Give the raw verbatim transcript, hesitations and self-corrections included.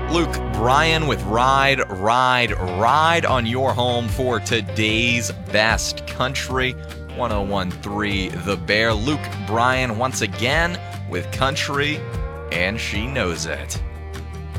Luke Bryan with Ride, Ride, Ride on your home for today's best country. one oh one point three The Bear. Luke Bryan once again with country, and she knows it.